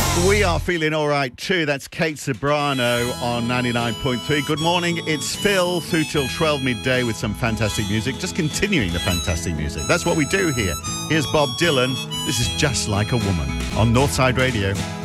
We are feeling all right too. That's Kate Ceberano on 99.3. Good morning. It's Phil through till 12 midday with some fantastic music. Just continuing the fantastic music. That's what we do here. Here's Bob Dylan. This is Just Like a Woman on Northside Radio.